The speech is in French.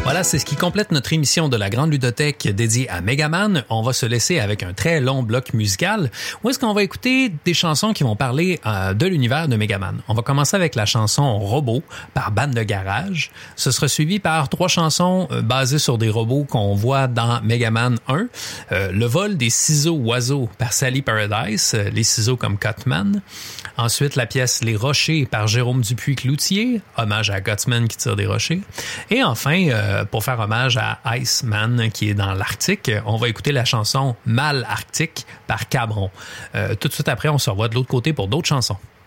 Voilà, c'est ce qui complète notre émission de la Grande Ludothèque dédiée à Megaman. On va se laisser avec un très long bloc musical où est-ce qu'on va écouter des chansons qui vont parler de l'univers de Megaman. On va commencer avec la chanson Robot par Band de Garage. Ce sera suivi par 3 chansons basées sur des robots qu'on voit dans Megaman 1. Le vol des ciseaux oiseaux par Sally Paradise, les ciseaux comme Cutman. Ensuite, la pièce Les Rochers par Jérôme Dupuis-Cloutier, hommage à Gutsman qui tire des rochers. Et enfin, pour faire hommage à Iceman qui est dans l'Arctique, on va écouter la chanson Mal Arctique par Cabron. Tout de suite après, on se revoit de l'autre côté pour d'autres chansons.